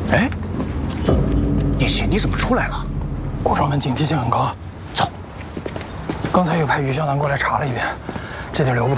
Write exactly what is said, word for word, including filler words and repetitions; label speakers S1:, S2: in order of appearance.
S1: 哎，聂喜，你怎么出来了？
S2: 顾掌门警惕性很高。走。刚才又派于湘南过来查了一遍，这地留不住。